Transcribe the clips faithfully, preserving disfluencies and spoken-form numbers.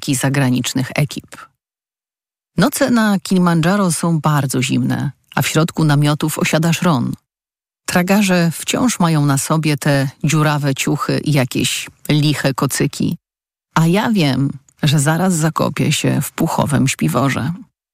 setki zagranicznych ekip. Noce na Kilimandżaro są bardzo zimne, a w środku namiotów osiada szron. Tragarze wciąż mają na sobie te dziurawe ciuchy i jakieś liche kocyki, a ja wiem, że zaraz zakopię się w puchowym śpiworze.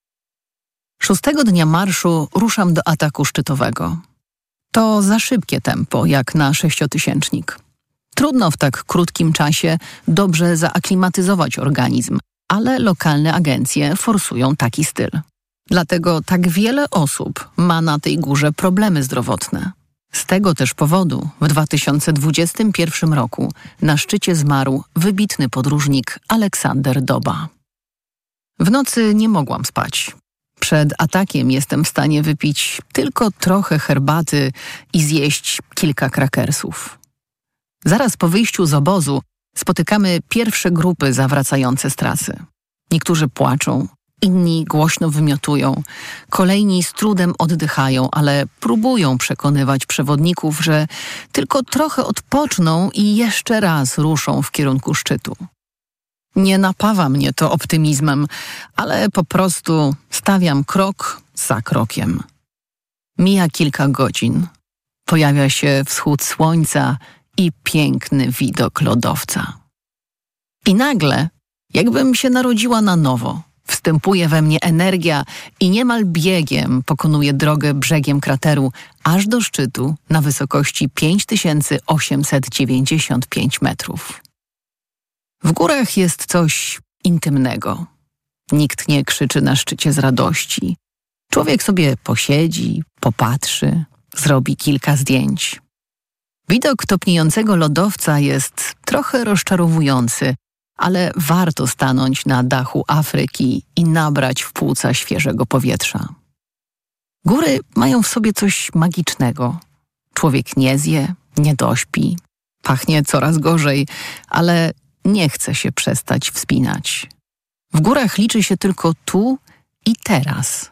Szóstego dnia marszu ruszam do ataku szczytowego. To za szybkie tempo, jak na sześciotysięcznik. Trudno w tak krótkim czasie dobrze zaaklimatyzować organizm, ale lokalne agencje forsują taki styl. Dlatego tak wiele osób ma na tej górze problemy zdrowotne. Z tego też powodu w dwa tysiące dwudziestym pierwszym roku na szczycie zmarł wybitny podróżnik Aleksander Doba. W nocy nie mogłam spać. Przed atakiem jestem w stanie wypić tylko trochę herbaty i zjeść kilka krakersów. Zaraz po wyjściu z obozu spotykamy pierwsze grupy zawracające z trasy. Niektórzy płaczą, inni głośno wymiotują, kolejni z trudem oddychają, ale próbują przekonywać przewodników, że tylko trochę odpoczną i jeszcze raz ruszą w kierunku szczytu. Nie napawa mnie to optymizmem, ale po prostu stawiam krok za krokiem. Mija kilka godzin. Pojawia się wschód słońca i piękny widok lodowca. I nagle, jakbym się narodziła na nowo, wstępuje we mnie energia i niemal biegiem pokonuję drogę brzegiem krateru aż do szczytu na wysokości pięć tysięcy osiemset dziewięćdziesiąt pięć metrów. W górach jest coś intymnego. Nikt nie krzyczy na szczycie z radości. Człowiek sobie posiedzi, popatrzy, zrobi kilka zdjęć. Widok topniejącego lodowca jest trochę rozczarowujący, ale warto stanąć na dachu Afryki i nabrać w płuca świeżego powietrza. Góry mają w sobie coś magicznego. Człowiek nie zje, nie dośpi, pachnie coraz gorzej, ale nie chce się przestać wspinać. W górach liczy się tylko tu i teraz.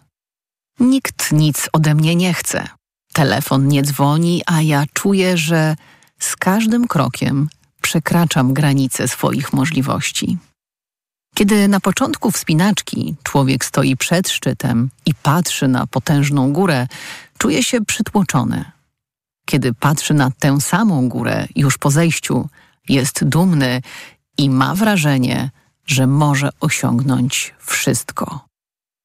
Nikt nic ode mnie nie chce. Telefon nie dzwoni, a ja czuję, że z każdym krokiem przekraczam granice swoich możliwości. Kiedy na początku wspinaczki człowiek stoi przed szczytem i patrzy na potężną górę, czuje się przytłoczony. Kiedy patrzy na tę samą górę już po zejściu, jest dumny i ma wrażenie, że może osiągnąć wszystko.